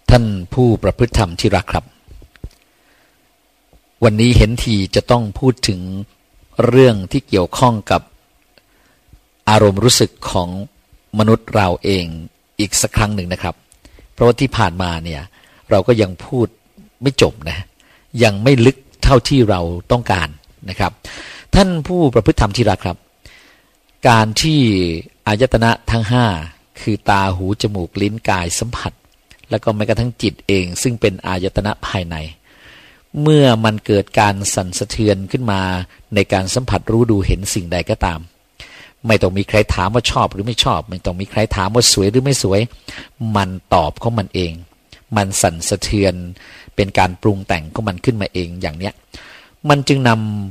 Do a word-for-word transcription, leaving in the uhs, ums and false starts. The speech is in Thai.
ท่านผู้ประพฤติธรรมที่รักครับวันนี้เห็นทีจะต้องพูดถึงเรื่องที่เกี่ยวข้องกับอารมณ์รู้สึกของมนุษย์เราเองอีกสักครั้งหนึ่งนะครับเพราะว่าที่ผ่านมาเนี่ยเราก็ยังพูดไม่จบนะยังไม่ลึกเท่าที่เราต้องการนะครับท่านผู้ประพฤติธรรมที่รักครับการที่อายตนะทั้งห้าคือตาหูจมูกลิ้นกายสัมผัสแล้วก็แม้กระทั่งจิตเองซึ่งเป็นอายตนะภายในเมื่อมันเกิดการสั่นสะเทือนขึ้นมาในการสัมผัสรู้ดูเห็นสิ่งใดก็ตามไม่ต้องมีใครถามว่าชอบหรือไม่ชอบไม่ต้องมีใครถามว่าสวยหรือไม่สวยมันตอบของมันเองมันสั่นสะเทือนเป็นการปรุงแต่งของมันขึ้นมาเองอย่างเนี้ยมันจึงนำ